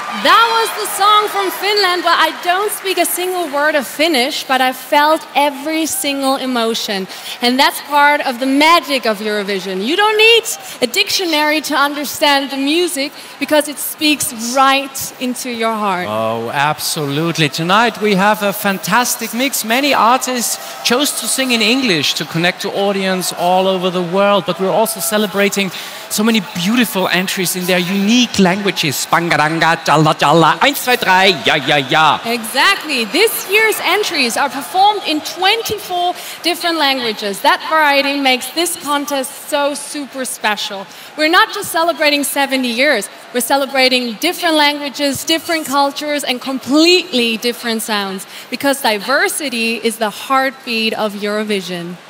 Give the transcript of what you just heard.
That was the song from Finland. Well, I don't speak a single word of Finnish, but I felt every single emotion. And that's part of the magic of Eurovision. You don't need a dictionary to understand the music because it speaks right into your heart. Oh, absolutely. Tonight we have a fantastic mix. Many artists chose to sing in English to connect to audience all over the world, but we're also celebrating so many beautiful entries in their unique languages. Bangaranga, jalla jalla, 1, 2, 3, ja, ja, ja. Exactly. This year's entries are performed in 24 different languages. That variety makes this contest so super special. We're not just celebrating 70 years, we're celebrating different languages, different cultures, and completely different sounds, because diversity is the heartbeat of Eurovision.